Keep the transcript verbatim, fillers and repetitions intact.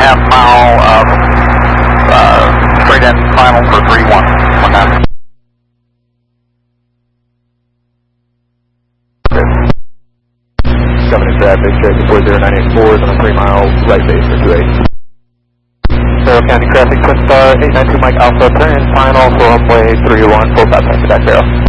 half mile, uh, uh, straight in final for three one one nine. Coming into traffic, straight before zero nine eight four is on a three mile right base for two eight. Carroll County traffic, Twin Star, eight nine two Mike Alpha, turn in final for runway three one, full stop, back Carroll.